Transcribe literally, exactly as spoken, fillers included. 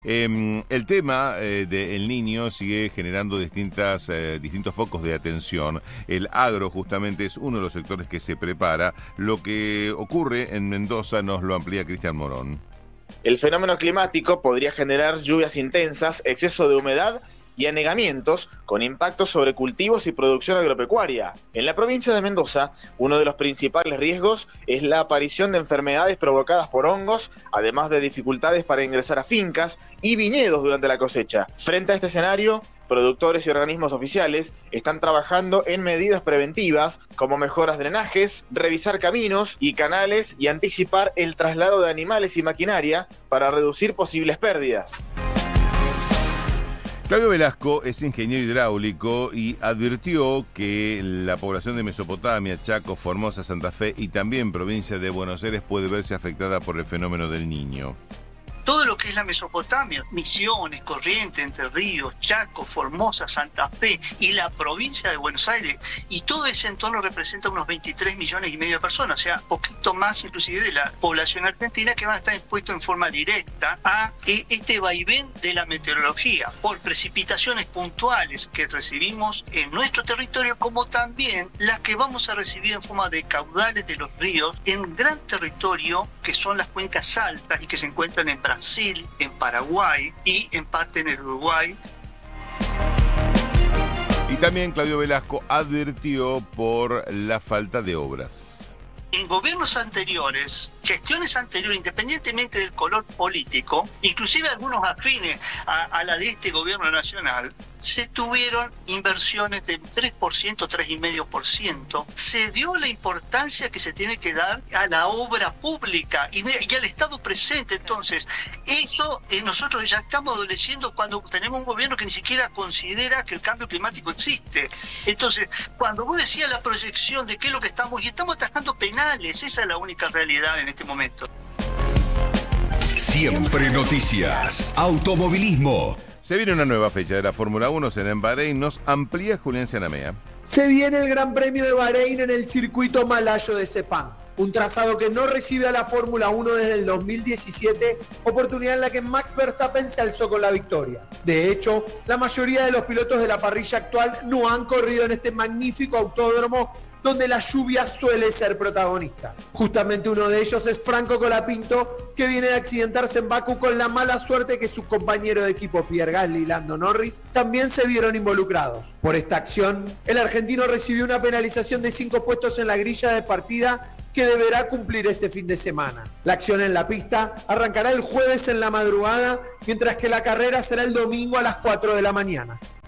Eh, el tema eh, del niño sigue generando distintas, eh, distintos focos de atención. El agro justamente es uno de los sectores que se prepara. Lo que ocurre en Mendoza nos lo amplía Cristian Morón. El fenómeno climático podría generar lluvias intensas, exceso de humedad y anegamientos con impactos sobre cultivos y producción agropecuaria. En la provincia de Mendoza, uno de los principales riesgos es la aparición de enfermedades provocadas por hongos, además de dificultades para ingresar a fincas y viñedos durante la cosecha. Frente a este escenario, productores y organismos oficiales están trabajando en medidas preventivas como mejoras de drenajes, revisar caminos y canales y anticipar el traslado de animales y maquinaria para reducir posibles pérdidas. Claudio Velasco es ingeniero hidráulico y advirtió que la población de Mesopotamia, Chaco, Formosa, Santa Fe y también provincia de Buenos Aires puede verse afectada por el fenómeno del Niño. Todo lo que es la Mesopotamia, Misiones, Corrientes, Entre Ríos, Chaco, Formosa, Santa Fe y la provincia de Buenos Aires, y todo ese entorno representa unos veintitrés millones y medio de personas, o sea, poquito más inclusive de la población argentina, que van a estar expuestos en forma directa a este vaivén de la meteorología por precipitaciones puntuales que recibimos en nuestro territorio, como también las que vamos a recibir en forma de caudales de los ríos en gran territorio, que son las cuencas altas y que se encuentran en Brasil, en Paraguay y en parte en el Uruguay. Y también Claudio Velasco advirtió por la falta de obras. En gobiernos anteriores, gestiones anteriores, independientemente del color político, inclusive algunos afines a, a la de este gobierno nacional, se tuvieron inversiones del tres por ciento, tres coma cinco por ciento. Se dio la importancia que se tiene que dar a la obra pública y, y al Estado presente. Entonces, eso eh, nosotros ya estamos adoleciendo cuando tenemos un gobierno que ni siquiera considera que el cambio climático existe. Entonces, cuando vos decías la proyección de qué es lo que estamos, y estamos atajando penales, esa es la única realidad en este momento. Siempre noticias. Automovilismo. Se viene una nueva fecha de la Fórmula uno, será en Bahrein. Nos amplía Julián Cianamea. Se viene el Gran Premio de Bahrein en el circuito malayo de Sepang, un trazado que no recibe a la Fórmula uno desde el dos mil diecisiete, oportunidad en la que Max Verstappen se alzó con la victoria. De hecho, la mayoría de los pilotos de la parrilla actual no han corrido en este magnífico autódromo donde la lluvia suele ser protagonista. Justamente uno de ellos es Franco Colapinto, que viene de accidentarse en Bakú con la mala suerte que su compañero de equipo Pierre Gasly y Lando Norris también se vieron involucrados. Por esta acción, el argentino recibió una penalización de cinco puestos en la grilla de partida que deberá cumplir este fin de semana. La acción en la pista arrancará el jueves en la madrugada, mientras que la carrera será el domingo a las cuatro de la mañana.